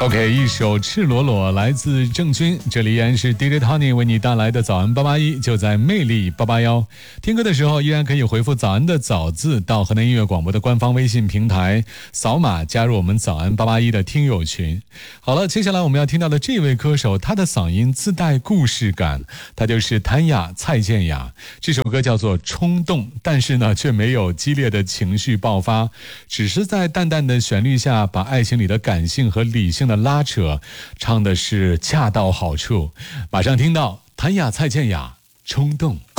OK， 一首赤裸裸来自郑钧，这里依然是 DJ Tony 为你带来的早安881，就在魅力881。听歌的时候依然可以回复早安的早字到河南音乐广播的官方微信平台，扫码加入我们早安881的听友群。好了，接下来我们要听到的这位歌手，他的嗓音自带故事感，他就是谭雅蔡健雅。这首歌叫做冲动，但是呢却没有激烈的情绪爆发，只是在淡淡的旋律下把爱情里的感性和理性的拉扯唱的是恰到好处。马上听到谭雅蔡健雅冲动。